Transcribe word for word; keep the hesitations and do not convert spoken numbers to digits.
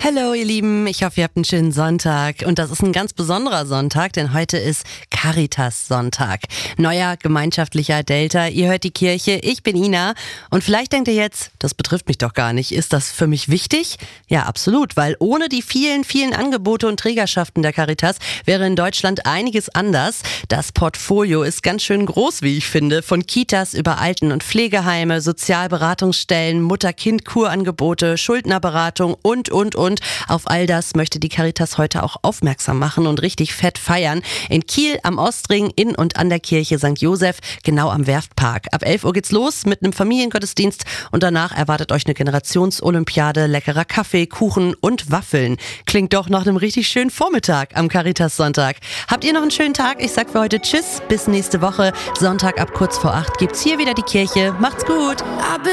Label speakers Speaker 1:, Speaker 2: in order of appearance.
Speaker 1: Hallo ihr Lieben, ich hoffe ihr habt einen schönen Sonntag und das ist ein ganz besonderer Sonntag, denn heute ist Caritas-Sonntag. Neuer gemeinschaftlicher Delta, ihr hört die Kirche, ich bin Ina und vielleicht denkt ihr jetzt, das betrifft mich doch gar nicht, ist das für mich wichtig? Ja, absolut, weil ohne die vielen, vielen Angebote und Trägerschaften der Caritas wäre in Deutschland einiges anders. Das Portfolio ist ganz schön groß, wie ich finde, von Kitas über Alten- und Pflegeheime, Sozialberatungsstellen, Mutter-Kind-Kurangebote, Schuldnerberatung und, und, und. Auf all das möchte die Caritas heute auch aufmerksam machen und richtig fett feiern. In Kiel am Ostring, in und an der Kirche Sankt Josef, genau am Werftpark. Ab elf Uhr geht's los mit einem Familiengottesdienst und danach erwartet euch eine Generationsolympiade, leckerer Kaffee, Kuchen und Waffeln. Klingt doch nach einem richtig schönen Vormittag am Caritas-Sonntag. Habt ihr noch einen schönen Tag? Ich sag für heute Tschüss, bis nächste Woche. Sonntag ab kurz vor acht gibt's hier wieder die Kirche. Macht's gut!